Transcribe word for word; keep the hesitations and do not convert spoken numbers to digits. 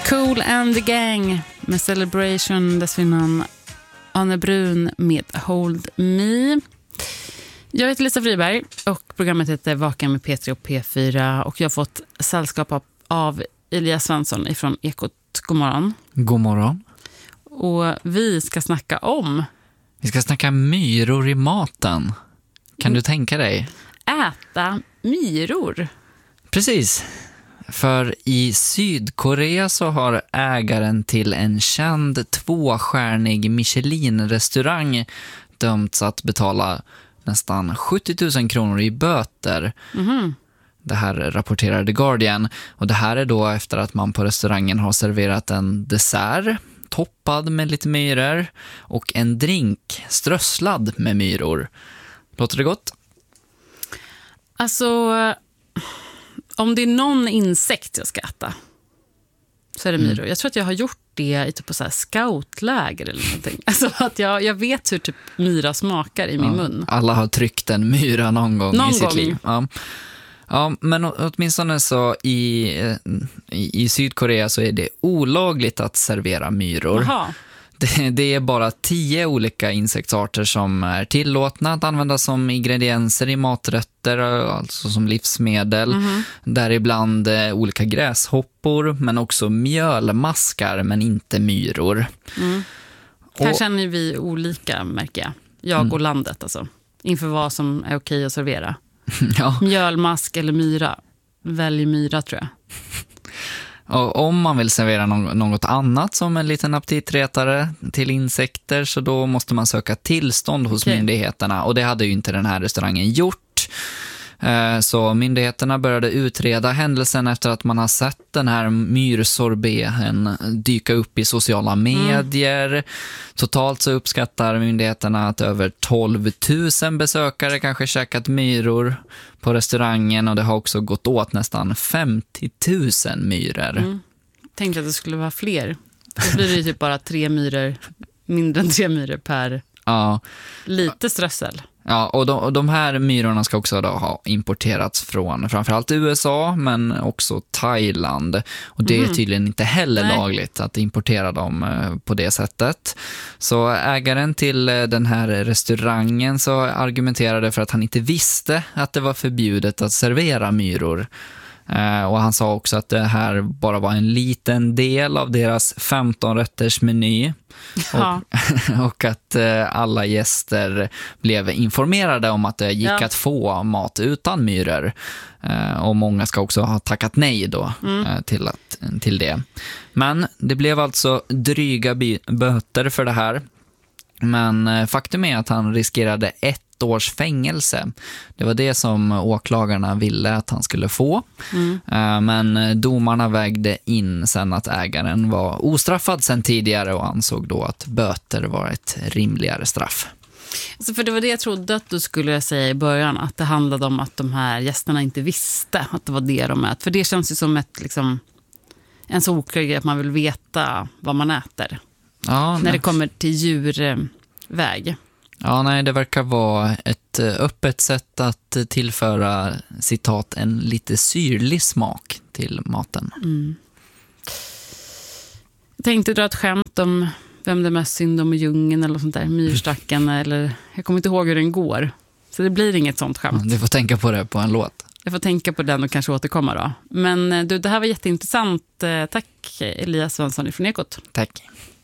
Kool and the Gang med Celebration, dessförinnan Anne Brun med Hold Me. Jag heter Lisa Friberg och programmet heter Vaken med P tre och P fyra och jag har fått sällskap av Elias Svensson ifrån Ekot. God morgon. God morgon. Och vi ska snacka om... Vi ska snacka myror i maten. Kan mm. du tänka dig? Äta myror. Precis. För i Sydkorea så har ägaren till en känd tvåstjärnig Michelin-restaurang dömts att betala nästan sjuttio tusen kronor i böter. Mhm. Det här rapporterar The Guardian. Och det här är då efter att man på restaurangen har serverat en dessert toppad med lite myror och en drink strösslad med myror. Låter det gott? Alltså, om det är någon insekt jag ska äta så är det myror. Mm. Jag tror att jag har gjort det i typ på så här scoutläger eller någonting. Alltså att jag, jag vet hur typ myra smakar i min Ja, mun. alla har tryckt en myra någon gång någon i sitt gång. liv. Ja. Ja, men åtminstone så i, i, i Sydkorea så är det olagligt att servera myror. Jaha. Det, det är bara tio olika insektsarter som är tillåtna att använda som ingredienser i maträtter, alltså som livsmedel. Mm-hmm. Däribland eh, olika gräshoppor, men också mjölmaskar, men inte myror. Mm. Och, här känner vi olika, märker jag. Jag och mm. landet alltså. Inför vad som är okej att servera. Ja. Mjölmask eller myra. Välj myra, tror jag. Och om man vill servera något annat som en liten aptitretare till insekter så då måste man söka tillstånd hos okay. myndigheterna. Och det hade ju inte den här restaurangen gjort. Så myndigheterna började utreda händelsen efter att man har sett den här myrsorbeten dyka upp i sociala medier. Mm. Totalt så uppskattar myndigheterna att över tolv tusen besökare kanske käkat myror på restaurangen och det har också gått åt nästan femtio tusen myror. Mm. Tänkte att det skulle vara fler. Då blir det ju typ bara tre myror, mindre än tre myror per ja. lite strössel. Ja, och de, och de här myrorna ska också då ha importerats från framförallt U S A men också Thailand. Och det mm. är tydligen inte heller Nej. lagligt att importera dem på det sättet. Så ägaren till den här restaurangen så argumenterade för att han inte visste att det var förbjudet att servera myror. Och han sa också att det här bara var en liten del av deras femton-rätters meny. Ja. Och, och att alla gäster blev informerade om att det gick ja. att få mat utan myror. Och många ska också ha tackat nej då mm. till, att, till det. Men det blev alltså dryga böter för det här. Men faktum är att han riskerade ett års fängelse. Det var det som åklagarna ville att han skulle få. Mm. Men domarna vägde in sen att ägaren var ostraffad sen tidigare och ansåg då att böter var ett rimligare straff. Alltså för det var det jag trodde att du skulle säga i början, att det handlade om att de här gästerna inte visste att det var det de äter. För det känns ju som ett, liksom, en så oklar grej att man vill veta vad man äter. Ja, när nej. det kommer till djurväg. Ja, nej, det verkar vara ett öppet sätt att tillföra, citat, en lite syrlig smak till maten. Mm. Jag tänkte dra ett skämt om vem det är mest synd om i djungeln eller sånt där, myrstacken eller, jag kommer inte ihåg hur den går. Så det blir inget sånt skämt. Ja, du får tänka på det på en låt. Jag får tänka på den och kanske återkomma då. Men du, det här var jätteintressant. Tack Elias Svensson från Ekot. Tack.